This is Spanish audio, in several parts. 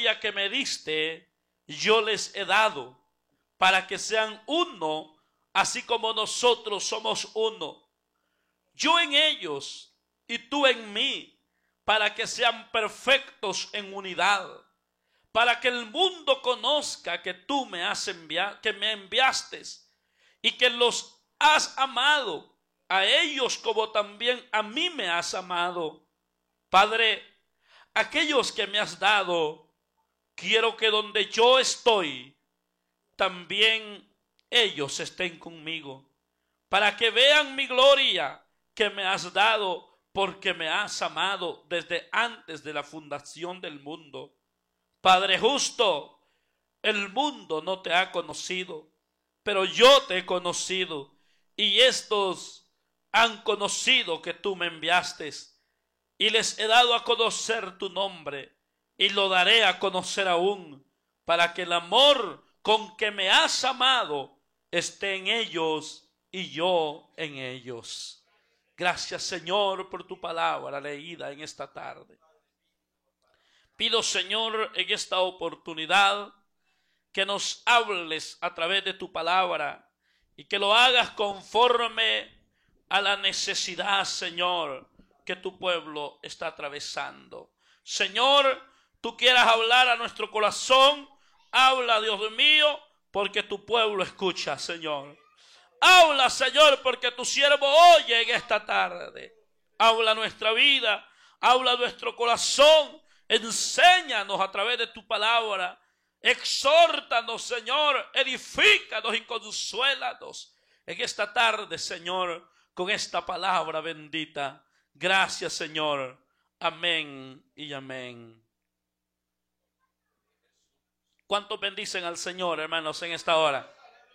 gloria que me diste, yo les he dado, para que sean uno, así como nosotros somos uno. Yo en ellos y tú en mí, para que sean perfectos en unidad, para que el mundo conozca que tú me has enviado, que me enviaste y que los has amado a ellos como también a mí me has amado. Padre, aquellos que me has dado, quiero que donde yo estoy, también ellos estén conmigo, para que vean mi gloria que me has dado, porque me has amado desde antes de la fundación del mundo. Padre justo, el mundo no te ha conocido, pero yo te he conocido, y estos han conocido que tú me enviaste, y les he dado a conocer tu nombre, y lo daré a conocer aún, para que el amor con que me has amado esté en ellos y yo en ellos. Gracias, Señor, por tu palabra leída en esta tarde. Pido, Señor, en esta oportunidad que nos hables a través de tu palabra y que lo hagas conforme a la necesidad, Señor, que tu pueblo está atravesando. Señor, tú quieras hablar a nuestro corazón, habla, Dios mío, porque tu pueblo escucha, Señor. Habla, Señor, porque tu siervo oye en esta tarde. Habla nuestra vida, habla nuestro corazón, enséñanos a través de tu palabra. Exhórtanos, Señor, edifícanos y consuélanos en esta tarde, Señor, con esta palabra bendita. Gracias, Señor. Amén y amén. ¿Cuántos bendicen al Señor, hermanos, en esta hora?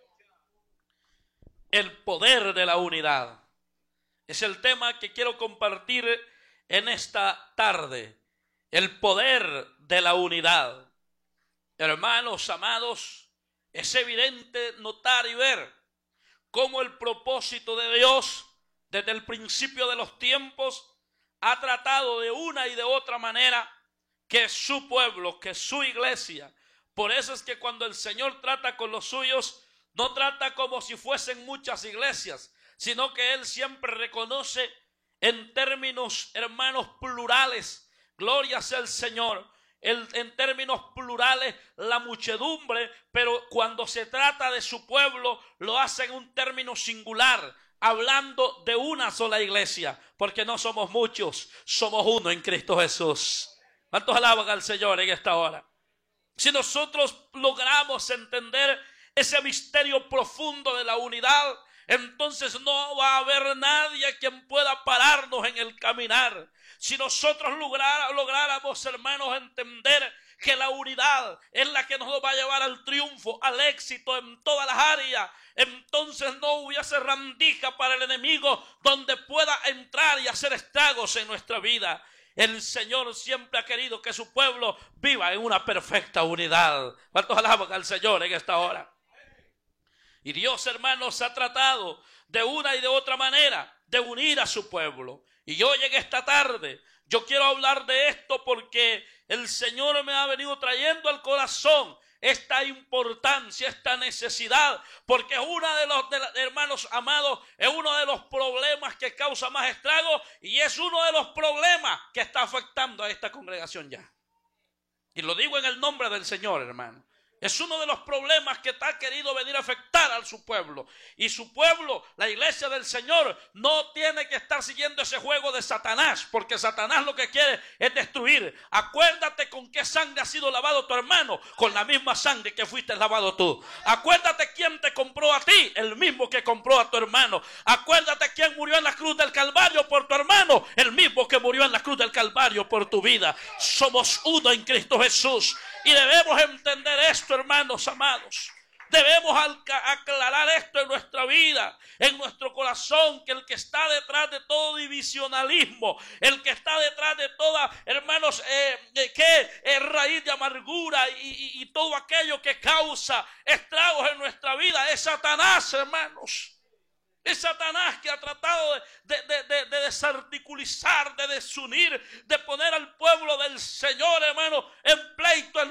El poder de la unidad es el tema que quiero compartir en esta tarde. El poder de la unidad. Hermanos amados, es evidente notar y ver cómo el propósito de Dios desde el principio de los tiempos ha tratado de una y de otra manera que su pueblo, que su iglesia. Por eso es que cuando el Señor trata con los suyos, no trata como si fuesen muchas iglesias, sino que Él siempre reconoce en términos, hermanos, plurales. Gloria sea el Señor. En términos plurales la muchedumbre, pero cuando se trata de su pueblo lo hace en un término singular, hablando de una sola iglesia, porque no somos muchos, somos uno en Cristo Jesús. ¿Cuántos alaban al Señor en esta hora? Si nosotros logramos entender ese misterio profundo de la unidad, entonces no va a haber nadie quien pueda pararnos en el caminar. Si nosotros lográramos, hermanos, entender que la unidad es la que nos va a llevar al triunfo, al éxito en todas las áreas, entonces no hubiese rendija para el enemigo donde pueda entrar y hacer estragos en nuestra vida. El Señor siempre ha querido que su pueblo viva en una perfecta unidad. ¿Cuántos alaban al Señor en esta hora? Y Dios, hermanos, ha tratado de una y de otra manera de unir a su pueblo. Y hoy en esta tarde yo quiero hablar de esto porque el Señor me ha venido trayendo al corazón esta importancia, esta necesidad, porque es una de los hermanos amados, es uno de los problemas que causa más estragos y es uno de los problemas que está afectando a esta congregación ya. Y lo digo en el nombre del Señor, hermano. Es uno de los problemas que ha querido venir a afectar a su pueblo. Y su pueblo, la iglesia del Señor, no tiene que estar siguiendo ese juego de Satanás, porque Satanás lo que quiere es destruir. Acuérdate con qué sangre ha sido lavado tu hermano, con la misma sangre que fuiste lavado tú. Acuérdate quién te compró a ti, el mismo que compró a tu hermano. Acuérdate quién murió en la cruz del Calvario por tu hermano, el mismo que murió en la cruz del Calvario por tu vida. Somos uno en Cristo Jesús. Y debemos entender esto, hermanos amados. Debemos aclarar esto en nuestra vida, en nuestro corazón, que el que está detrás de todo divisionalismo, el que está detrás de toda, hermanos, raíz de amargura y todo aquello que causa estragos en nuestra vida es Satanás, hermanos. Es Satanás que ha tratado de desarticulizar, de desunir, de poner al pueblo del Señor, hermano, en pleito, en